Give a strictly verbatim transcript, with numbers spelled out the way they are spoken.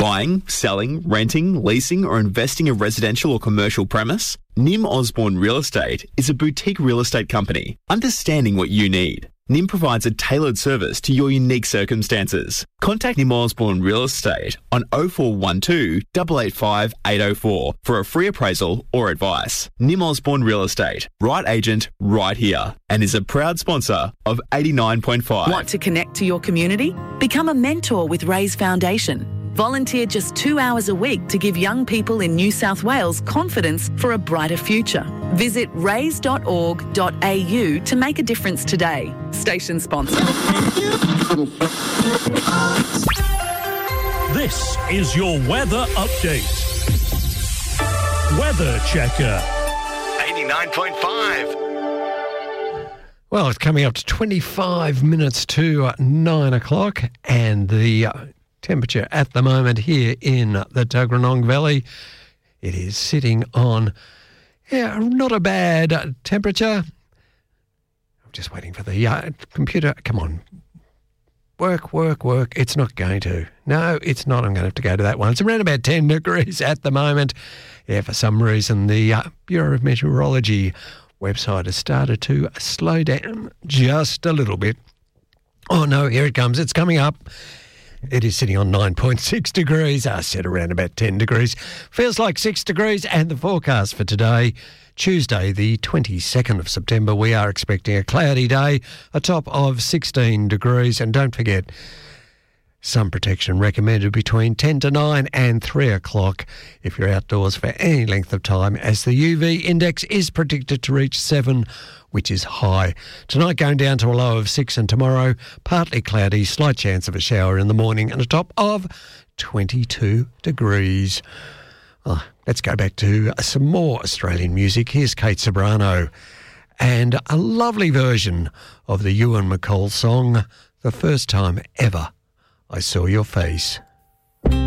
Buying, selling, renting, leasing or investing a residential or commercial premise? Nim Osborne Real Estate is a boutique real estate company understanding what you need. Nim provides a tailored service to your unique circumstances. Contact Nim Osborne Real Estate on oh four one two, eight eight five, eight oh four for a free appraisal or advice. Nim Osborne Real Estate, right agent, right here, and is a proud sponsor of eighty-nine point five. Want to connect to your community? Become a mentor with Raise Foundation. Volunteer just two hours a week to give young people in New South Wales confidence for a brighter future. Visit raise dot org dot a u to make a difference today. Station sponsor. This is your weather update. Weather Checker. eighty-nine point five. Well, it's coming up to twenty-five minutes to nine o'clock, and the uh, temperature at the moment here in the Tuggeranong Valley, it is sitting on, yeah, not a bad uh, temperature. I'm just waiting for the uh, computer. Come on. Work, work, work. It's not going to. No, it's not. I'm going to have to go to that one. It's around about ten degrees at the moment. Yeah, for some reason, the uh, Bureau of Meteorology website has started to slow down just a little bit. Oh, no, here it comes. It's coming up. It is sitting on nine point six degrees. I said around about ten degrees. Feels like six degrees. And the forecast for today, Tuesday, the twenty-second of September, we are expecting a cloudy day, a top of sixteen degrees. And don't forget, sun protection recommended between ten to nine and three o'clock if you're outdoors for any length of time, as the U V index is predicted to reach seven, which is high. Tonight going down to a low of six, and tomorrow partly cloudy, slight chance of a shower in the morning and a top of twenty-two degrees. Well, let's go back to some more Australian music. Here's Kate Ceberano and a lovely version of the Ewan MacColl song, The First Time Ever I Saw Your Face.